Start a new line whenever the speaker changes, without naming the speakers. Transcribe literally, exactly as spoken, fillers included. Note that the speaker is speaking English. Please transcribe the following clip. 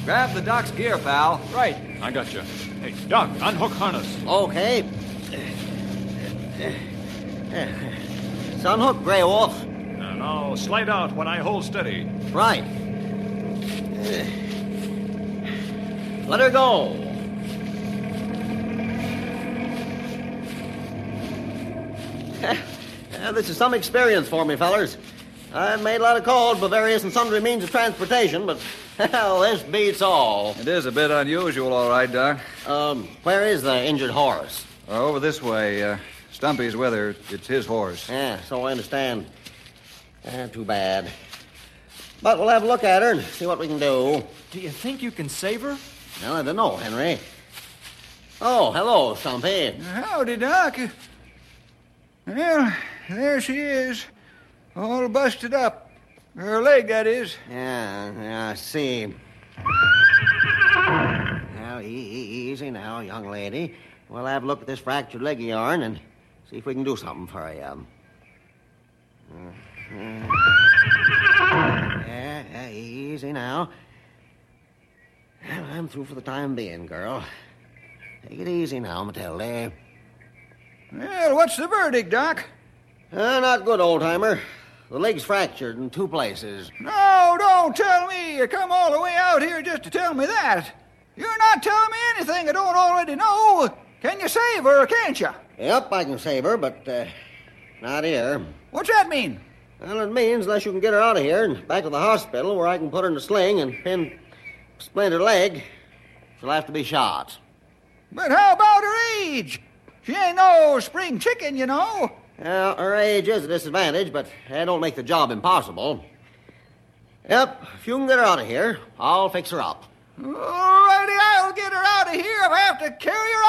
Grab the Doc's gear, pal.
Right. I got you. Hey, Doc, unhook harness.
Okay. Sunhook, Grey Wolf.
Now, now, slide out when I hold steady.
Right. Let her go. Uh, this is some experience for me, fellers. I've made a lot of calls by various and sundry means of transportation, but, hell, this beats all.
It is a bit unusual, all right, Doc.
Um, where is the injured horse?
Uh, over this way. Uh, Stumpy's with her. It's his horse.
Yeah, so I understand. Uh, too bad. But we'll have a look at her and see what we can do.
Do you think you can save her?
Well, I don't know, Henry. Oh, hello, Stumpy.
Howdy, Doc. Well, there she is. All busted up. Her leg, that is.
Yeah, yeah, I see. Now, e- e- easy now, young lady. We'll have a look at this fractured leg of yourn and see if we can do something for you. Uh, yeah, yeah, easy now. Well, I'm through for the time being, girl. Take it easy now, Matilda.
Well, what's the verdict, Doc?
Uh, not good, old-timer. The leg's fractured in two places.
No, don't tell me. You come all the way out here just to tell me that. You're not telling me anything I don't already know. Can you save her, can't you?
Yep, I can save her, but uh, not here.
What's that mean?
Well, it means unless you can get her out of here and back to the hospital where I can put her in a sling and pin splinter leg, she'll have to be shot.
But how about her age? She ain't no spring chicken, you know.
Well, her age is a disadvantage, but that don't make the job impossible. Yep, if you can get her out of here, I'll fix her up.
All righty, I'll get her out of here if I have to carry her